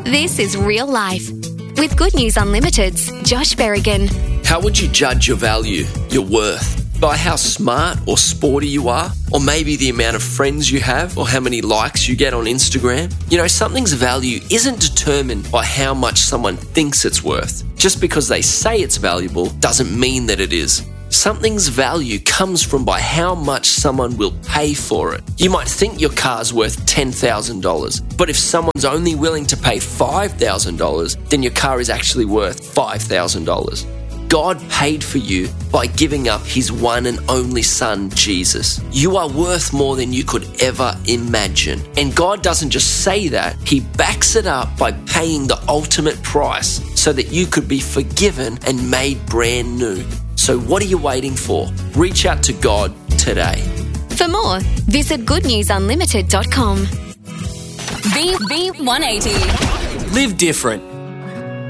This is Real Life with Good News Unlimited's Josh Berrigan. How would you judge your value, your worth? By how smart or sporty you are? Or maybe the amount of friends you have? Or how many likes you get on Instagram? You know, something's value isn't determined by how much someone thinks it's worth. Just because they say it's valuable doesn't mean that it is. Something's value comes from by how much someone will pay for it. You might think your car's worth $10,000, but if someone's only willing to pay $5,000, then your car is actually worth $5,000. God paid for you by giving up his one and only son, Jesus. You are worth more than you could ever imagine. And God doesn't just say that, he backs it up by paying the ultimate price so that you could be forgiven and made brand new. So what are you waiting for? Reach out to God today. For more, visit goodnewsunlimited.com. V180. Live different.